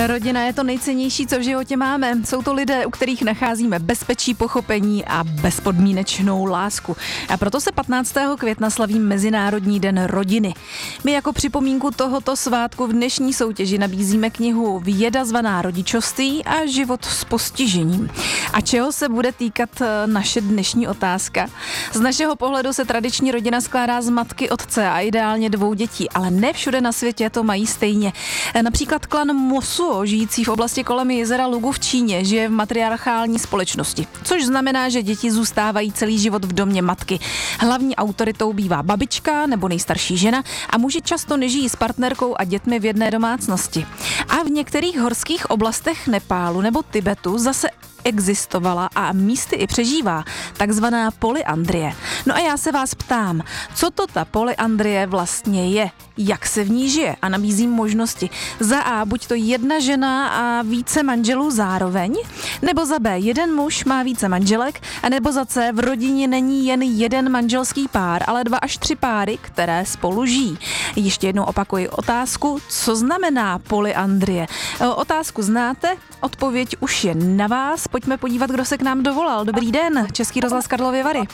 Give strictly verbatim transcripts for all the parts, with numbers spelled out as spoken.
Rodina je to nejcennější, co v životě máme. Jsou to lidé, u kterých nacházíme bezpečí, pochopení a bezpodmínečnou lásku. A proto se patnáctého května slaví Mezinárodní den rodiny. My jako připomínku tohoto svátku v dnešní soutěži nabízíme knihu Věda zvaná rodičovství a život s postižením. A čeho se bude týkat naše dnešní otázka? Z našeho pohledu se tradiční rodina skládá z matky, otce a ideálně dvou dětí, ale ne všude na světě to mají stejně. Například klan Mosuo, žijící v oblasti kolem jezera Lugu v Číně, žije v matriarchální společnosti, což znamená, že děti zůstávají celý život v domě matky. Hlavní autoritou bývá babička nebo nejstarší žena a muži často nežijí s partnerkou a dětmi v jedné domácnosti. A v některých horských oblastech Nepálu nebo Tibetu zase existovala a místy i přežívá takzvaná polyandrie. No a já se vás ptám, co to ta polyandrie vlastně je? Jak se v ní žije? A nabízím možnosti. Za A, buď to jedna žena a více manželů zároveň, nebo za B, jeden muž má více manželek, a nebo za C, v rodině není jen jeden manželský pár, ale dva až tři páry, které spolu žijí. Ještě jednou opakuji otázku, co znamená polyandrie? Otázku znáte? Odpověď už je na vás. Pojďme podívat, kdo se k nám dovolal. Dobrý den, Český rozhlas Karlovy Vary.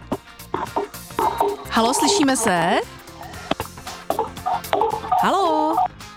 Haló, slyšíme se? Haló?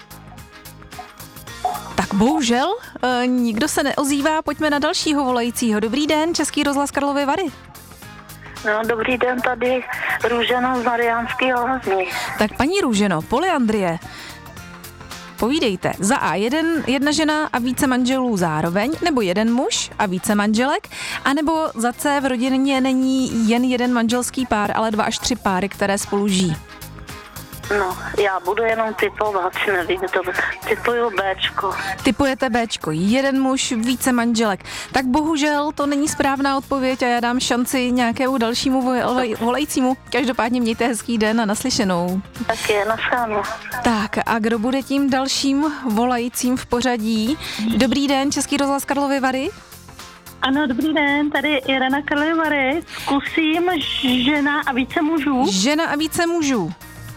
Tak bohužel, e, nikdo se neozývá, pojďme na dalšího volajícího. Dobrý den, Český rozhlas Karlovy Vary. No, dobrý den, tady Růžena z Mariánského Lázní. Tak paní Růženo, polyandrie. Povídejte, za A jeden, jedna žena a více manželů zároveň, nebo jeden muž a více manželek, anebo za C, v rodině není jen jeden manželský pár, ale dva až tři páry, které spolu žijí. No, já budu jenom typovat, nevím, to typuju Béčko. Typujete Béčko, jeden muž, více manželek. Tak bohužel to není správná odpověď a já dám šanci nějakému dalšímu volajícímu. Každopádně mějte hezký den a naslyšenou. Tak je, naschánu. Tak a kdo bude tím dalším volajícím v pořadí? Dobrý den, Český rozhlas Karlovy Vary. Ano, dobrý den, tady Irena Karlovy Vary. Zkusím žena a více mužů. Žena a více mužů.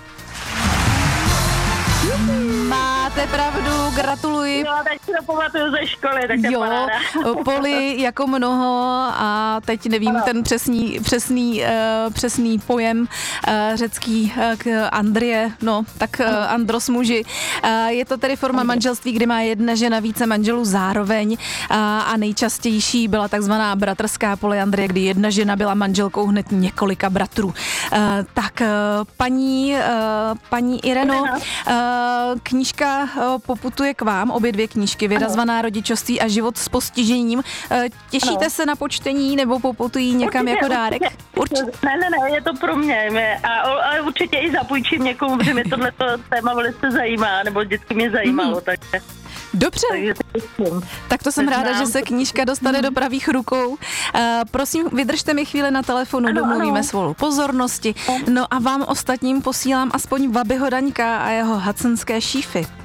Máte pravdu, gratuluji. Jo, tak si to pamatuju ze školy, tak je jo, paráda. poli jako mnoho a teď nevím ano. ten přesný, přesný, uh, přesný pojem uh, řecký uh, k Andrie, no, tak uh, andros muži. Uh, je to tedy forma manželství, kdy má jedna žena více manželů zároveň uh, a nejčastější byla takzvaná bratrská polyandrie, kdy jedna žena byla manželkou hned několika bratrů. Uh, tak uh, paní, uh, paní Ireno, uh, knížka poputuje k vám, obě dvě knížky, Věda zvaná rodičovství a život s postižením. Těšíte ano. se na počtení nebo poputují někam určitě, jako dárek? Určitě. Určitě. Ne, ne, ne, je to pro mě. mě a, a určitě i zapůjčím někomu, protože mě tohleto téma velice zajímá, nebo vždycky mě zajímalo. Hmm. Takže. Dobře, takže tak to jsem ráda, že se knížka dostane do pravých rukou. Uh, prosím, vydržte mi chvíli na telefonu, ano, domluvíme ano. svou pozornosti. No a vám ostatním posílám aspoň Vabyho Daňka a jeho hacenské šífy.